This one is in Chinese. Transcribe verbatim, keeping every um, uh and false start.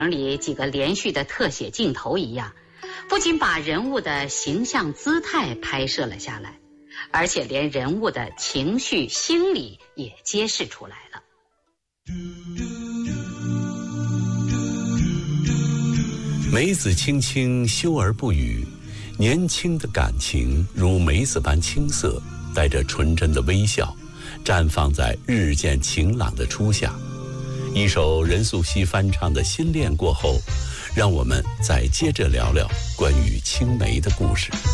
里几个连续的特写镜头一样，不仅把人物的形象姿态拍摄了下来，而且连人物的情绪心理也揭示出来了。 梅子青青，修而不语，年轻的感情如梅子般青涩，带着纯真的微笑，绽放在日渐晴朗的初夏。一首任素汐翻唱的《心恋》过后，让我们再接着聊聊关于青梅的故事。